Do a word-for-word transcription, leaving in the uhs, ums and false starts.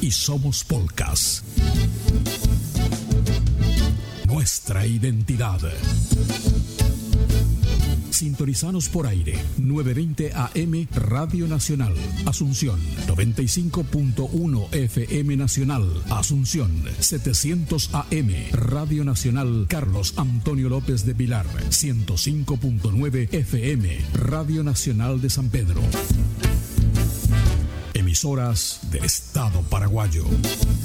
y somos Polcas. Nuestra identidad. Sintonizanos por aire, novecientos veinte A M Radio Nacional, Asunción, noventa y cinco punto uno F M Nacional, Asunción, setecientos A M Radio Nacional Carlos Antonio López de Pilar, ciento cinco punto nueve F M Radio Nacional de San Pedro. Emisoras del Estado paraguayo.